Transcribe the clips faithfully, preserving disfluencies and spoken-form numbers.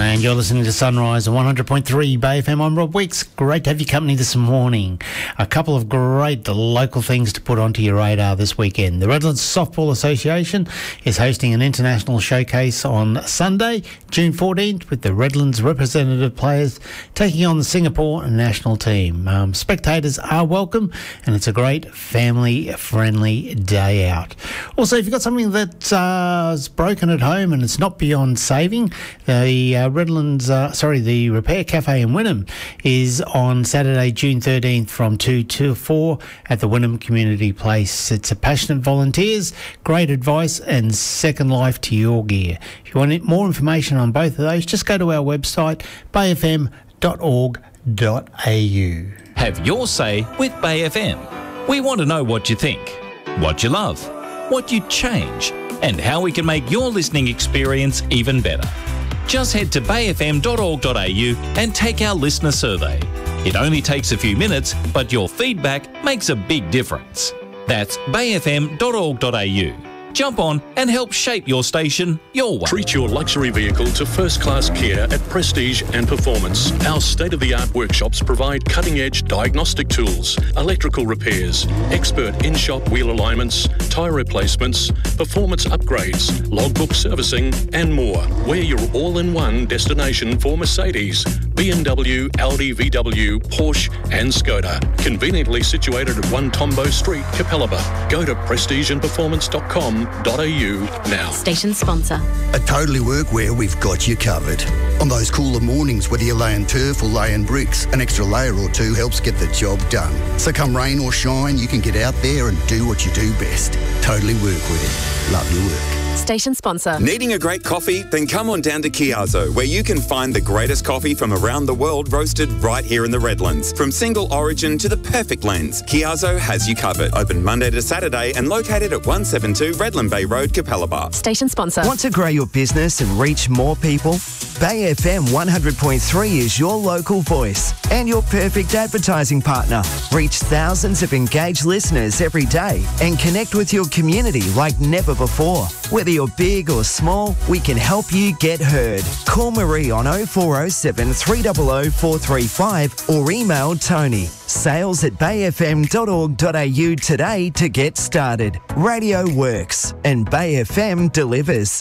And you're listening to Sunrise on one hundred point three Bay F M. I'm Rob Weeks. Great to have your company this morning. A couple of great local things to put onto your radar this weekend. The Redlands Softball Association is hosting an international showcase on Sunday, June fourteenth, with the Redlands representative players taking on the Singapore national team. Um, spectators are welcome, and it's a great family-friendly day out. Also, if you've got something that's uh, broken at home and it's not beyond saving, the uh, Redlands, uh, sorry, the Repair Cafe in Wynnum is on Saturday, June thirteenth from two to four at the Wynnum Community Place. It's a passionate volunteers, great advice and second life to your gear. If you want more information on both of those, just go to our website, bay f m dot org dot a u. Have your say with Bay F M. We want to know what you think, what you love, what you'd change, and how we can make your listening experience even better. Just head to bay f m dot org dot a u and take our listener survey. It only takes a few minutes, but your feedback makes a big difference. That's bay f m dot org dot a u. Jump on and help shape your station your way. Treat your luxury vehicle to first-class care at Prestige and Performance. Our state-of-the-art workshops provide cutting-edge diagnostic tools, electrical repairs, expert in-shop wheel alignments, tyre replacements, performance upgrades, logbook servicing and more. We're your all-in-one destination for Mercedes, B M W, Audi, V W, Porsche and Skoda. Conveniently situated at one Tombo Street, Capalaba. Go to prestige and performance dot com dot a u now. Station sponsor. At Totally Workwear, we've got you covered. On those cooler mornings, whether you're laying turf or laying bricks, an extra layer or two helps get the job done. So come rain or shine, you can get out there and do what you do best. Totally Workwear. Love your work. Station sponsor. Needing a great coffee? Then come on down to Chiazzo, where you can find the greatest coffee from around the world roasted right here in the Redlands. From single origin to the perfect blends, Chiazzo has you covered. Open Monday to Saturday and located at one seventy-two Redland Bay Road, Capalaba. Station sponsor. Want to grow your business and reach more people? Bay F M one hundred point three is your local voice and your perfect advertising partner. Reach thousands of engaged listeners every day and connect with your community like never before. Whether you're big or small, we can help you get heard. Call Marie on oh four oh seven, three hundred, four three five or email Tony. Sales at bay f m dot org dot a u today to get started. Radio works and Bay F M delivers.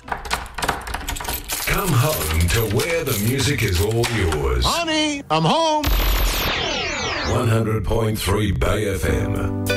Come home to where the music is all yours. Honey, I'm home. one hundred point three Bay F M.